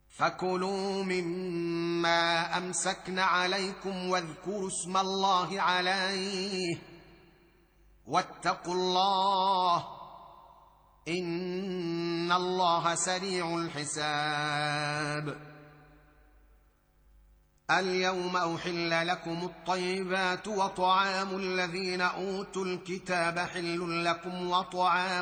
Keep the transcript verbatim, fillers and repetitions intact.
فكلوا مما أمسكن عليكم واذكروا اسم الله عليه واتقوا الله إن الله سريع الحساب. اليوم أحل لكم الطيبات وطعام الذين أوتوا الكتاب حل لكم وطعام